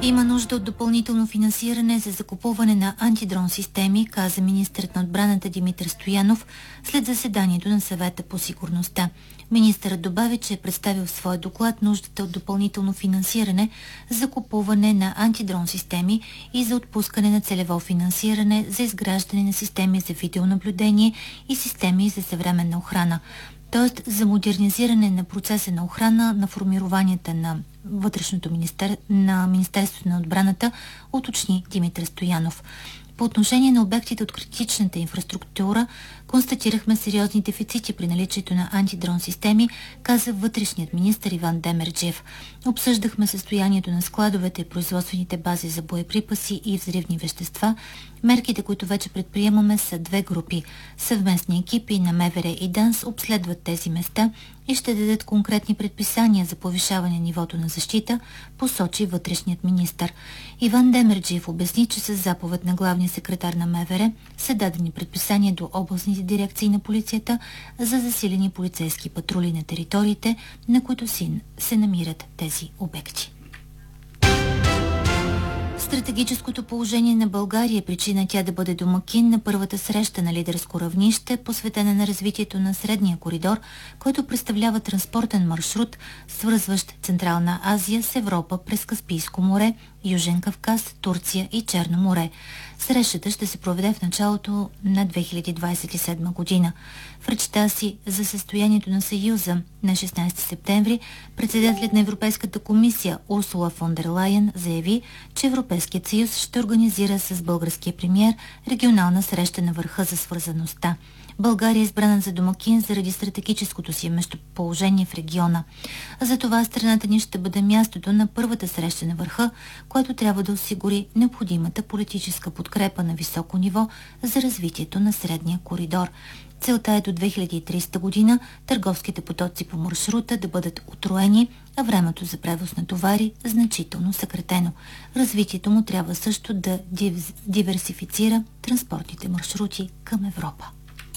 Има нужда от допълнително финансиране за закупуване на антидрон системи, каза министърът на отбраната Димитър Стоянов след заседанието на съвета по сигурността. Министърът добави, че е представил в своя доклад нуждата от допълнително финансиране за закупуване на антидрон системи и за отпускане на целево финансиране за изграждане на системи за видеонаблюдение и системи за съвременна охрана. Т.е. за модернизиране на процеса на охрана на формированията на Министерството на отбраната, уточни Димитър Стоянов. По отношение на обектите от критичната инфраструктура, констатирахме сериозни дефицити при наличието на антидрон системи, каза вътрешният министър Иван Демерджиев. Обсъждахме състоянието на складовете и производствените бази за боеприпаси и взривни вещества. Мерките, които вече предприемаме, са две групи. Съвместни екипи на МВР и ДАНС обследват тези места и ще дадат конкретни предписания за повишаване нивото на защита, посочи вътрешният министър. Иван Демерджиев обясни, че с заповед на главния секретар на МВР са дадени предписания до областните дирекции на полицията за засилени полицейски патрули на териториите, на които се намират тези обекти. Стратегическото положение на България е причина тя да бъде домакин на първата среща на лидерско равнище, посветена на развитието на Средния коридор, който представлява транспортен маршрут, свързващ Централна Азия с Европа през Каспийско море, Южен Кавказ, Турция и Черно море. Срещата ще се проведе в началото на 2027 година. В речта си за състоянието на Съюза на 16 септември председателят на Европейската комисия Урсула фон дер Лайен заяви, че Европейският съюз ще организира с българския премиер регионална среща на върха за свързаността. България е избрана за домакин заради стратегическото си местоположение в региона. Затова страната ни ще бъде мястото на първата среща на върха, което трябва да осигури необходимата политическа подкрепа на високо ниво за развитието на Средния коридор. Целта е до 2030 година търговските потоци по маршрута да бъдат утроени, а времето за превоз на товари значително съкратено. Развитието му трябва също да диверсифицира транспортните маршрути към Европа.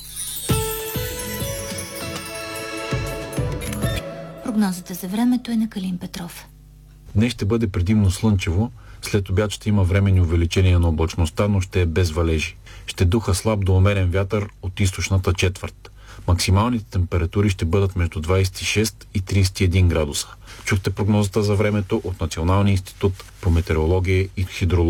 Прогнозата за времето е на Калин Петров. Днес ще бъде предимно слънчево, след обяд ще има временни увеличения на облачността, но ще е без валежи. Ще духа слаб до умерен вятър от източната четвърт. Максималните температури ще бъдат между 26 и 31 градуса. Чухте прогнозата за времето от Националния институт по метеорология и хидрология.